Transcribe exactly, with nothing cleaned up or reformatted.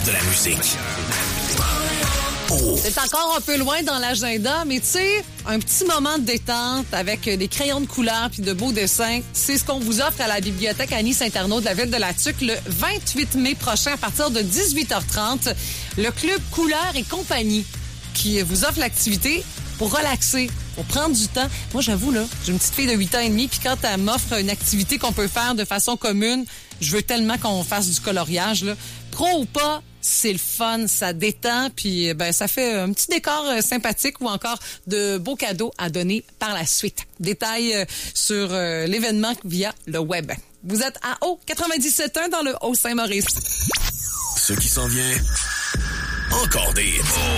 de la musique. Oh. C'est encore un peu loin dans l'agenda, mais tu sais, un petit moment de détente avec des crayons de couleur puis de beaux dessins, c'est ce qu'on vous offre à la bibliothèque Annie Saint-Arnaud de la ville de La Tuque le vingt-huit mai prochain à partir de dix-huit heures trente. Le club Couleur et compagnie qui vous offre l'activité pour relaxer, pour prendre du temps. Moi, j'avoue, là, j'ai une petite fille de huit ans et demi, puis quand elle m'offre une activité qu'on peut faire de façon commune, je veux tellement qu'on fasse du coloriage, là. Pro ou pas, c'est le fun, ça détend, puis ben ça fait un petit décor euh, sympathique ou encore de beaux cadeaux à donner par la suite. Détails euh, sur euh, l'événement via le web. Vous êtes à O quatre-vingt-dix-sept un dans le Haut-Saint-Maurice. Ce qui s'en vient, encore des